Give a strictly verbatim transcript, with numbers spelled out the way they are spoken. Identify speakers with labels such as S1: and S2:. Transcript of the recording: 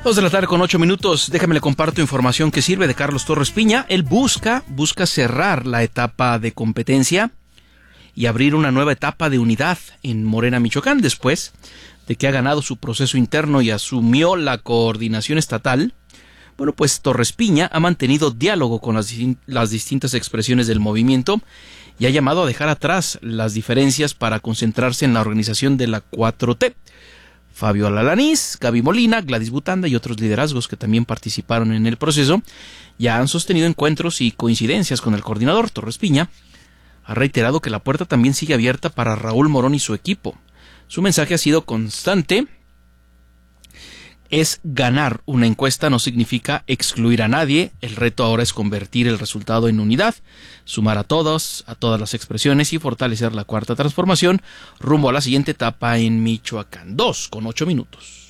S1: Dos de la tarde con ocho minutos. Déjame le comparto información que sirve de Carlos Torres Piña. Él busca, busca cerrar la etapa de competencia y abrir una nueva etapa de unidad en Morena, Michoacán, después de que ha ganado su proceso interno y asumió la coordinación estatal. Bueno, pues Torres Piña ha mantenido diálogo con las, las distintas expresiones del movimiento y ha llamado a dejar atrás las diferencias para concentrarse en la organización de la cuatro T. Fabio Alalaniz, Gaby Molina, Gladys Butanda y otros liderazgos que también participaron en el proceso ya han sostenido encuentros y coincidencias con el coordinador. Torres Piña ha reiterado que la puerta también sigue abierta para Raúl Morón y su equipo. Su mensaje ha sido constante. Es ganar una encuesta, no significa excluir a nadie. El reto ahora es convertir el resultado en unidad, sumar a todos, a todas las expresiones y fortalecer la cuarta transformación rumbo a la siguiente etapa en Michoacán. Dos con ocho minutos.